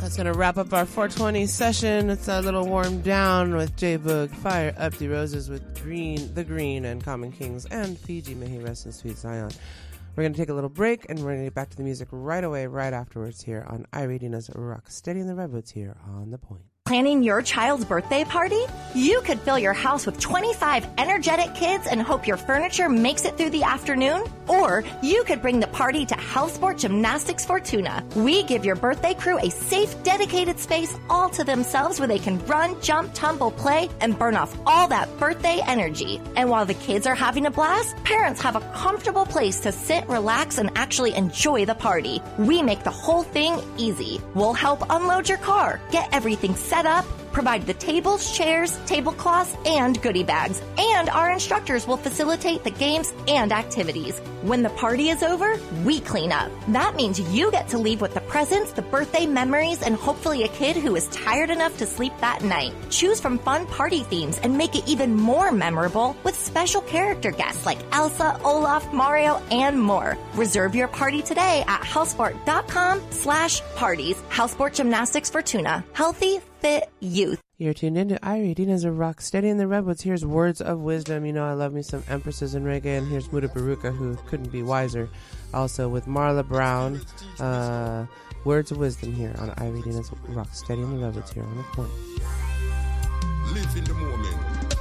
That's going to wrap up our 420 session. It's a little warmed down with J-Boog, Fire Up the Roses with The Green, and Common Kings, and Fiji, may he rest in sweet Zion. We're going to take a little break, and we're going to get back to the music right away, right afterwards here on iRadina's Rock Steady and the Redwoods here on The Point. Planning your child's birthday party? You could fill your house with 25 energetic kids and hope your furniture makes it through the afternoon. Or you could bring the party to House Sport Gymnastics Fortuna. We give your birthday crew a safe, dedicated space all to themselves where they can run, jump, tumble, play, and burn off all that birthday energy. And while the kids are having a blast, parents have a comfortable place to sit, relax, and actually enjoy the party. We make the whole thing easy. We'll help unload your car, get everything set up, provide the tables, chairs, tablecloths, and goodie bags. And our instructors will facilitate the games and activities. When the party is over, we clean up. That means you get to leave with the presents, the birthday memories, and hopefully a kid who is tired enough to sleep that night. Choose from fun party themes and make it even more memorable with special character guests like Elsa, Olaf, Mario, and more. Reserve your party today at housesport.com/parties. Housesport Gymnastics Fortuna. Healthy, fit youth. You're tuned into iRadina's Rock Steady in the Redwoods. Here's Words of Wisdom. You know I love me some Empresses in reggae, and here's Muda Baruka, who couldn't be wiser. Also with Marla Brown, Words of Wisdom here on iRadina's Rock Steady in the Redwoods here on The Point. Live in the moment.